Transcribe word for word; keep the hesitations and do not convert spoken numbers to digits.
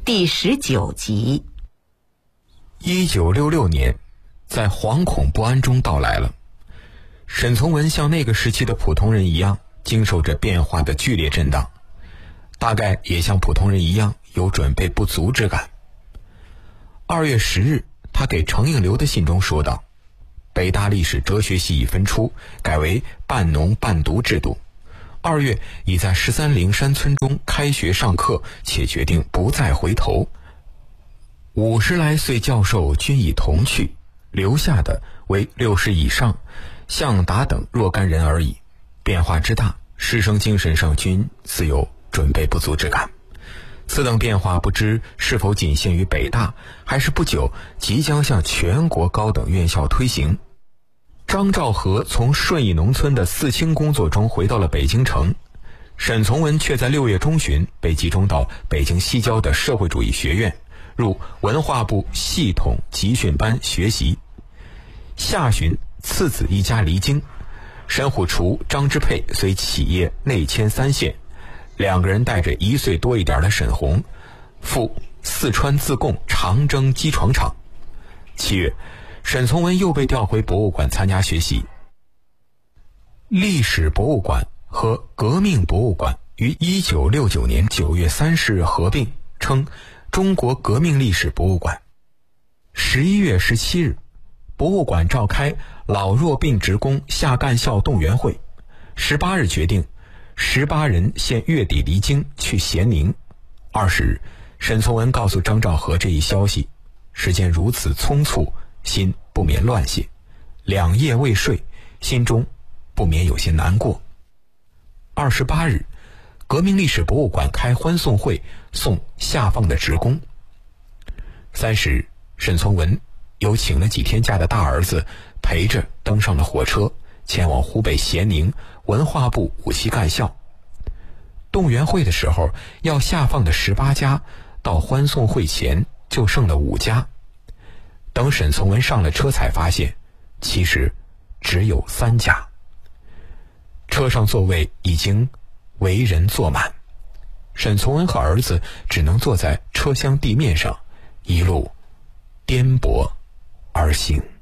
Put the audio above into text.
第十九集。 一九六六年，在惶恐不安中到来了。沈从文像那个时期的普通人一样，经受着变化的剧烈震荡，大概也像普通人一样有准备不足之感。二月十日，他给程应流的信中说道：北大历史哲学系已分出，改为半农半读制度。二月已在十三陵山村中开学上课，且决定不再回头。五十来岁教授均已同去，留下的为六十以上向达等若干人而已。变化之大，师生精神上均自有准备不足之感。此等变化不知是否仅限于北大，还是不久即将向全国高等院校推行。张兆和从顺义农村的四清工作中回到了北京城，沈从文却在六月中旬被集中到北京西郊的社会主义学院，入文化部系统集训班学习。下旬次子一家离京，沈虎厨、张之沛随企业内迁三县，两个人带着一岁多一点的沈红赴四川自贡长征机床厂。七月，沈从文又被调回博物馆参加学习。历史博物馆和革命博物馆于一九六九年九月三十日合并，称中国革命历史博物馆。十一月十七日，博物馆召开老弱病职工下干校动员会。十八日决定，十八人现月底离京去咸宁。二十日，沈从文告诉张兆和这一消息，时间如此匆促，心不免乱些，两夜未睡，心中不免有些难过。二十八日，革命历史博物馆开欢送会，送下放的职工。三十日，沈从文有请了几天假的大儿子陪着登上了火车，前往湖北咸宁文化部武器干校。动员会的时候，要下放的十八家，到欢送会前就剩了五家。等沈从文上了车才发现，其实只有三家。车上座位已经为人坐满，沈从文和儿子只能坐在车厢地面上，一路颠簸而行。